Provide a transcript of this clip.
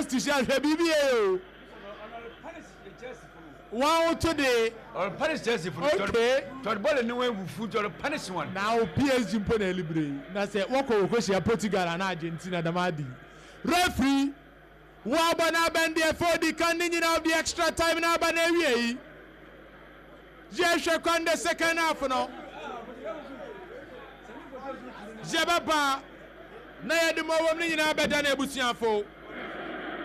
last t-shirt BBA. One today. Or punish Chelsea for okay. To the ball and no way foot or punish one. Now PSG Pone Libre. That's it. Wako Kosia Portugal and Argentina Damadi. Referee. Wabana Bendia for the continuing of the extra time in Abanewi. Jesha Conde second half no. Jababa. Na ya de mo wom ni nyina beda na ebusiafo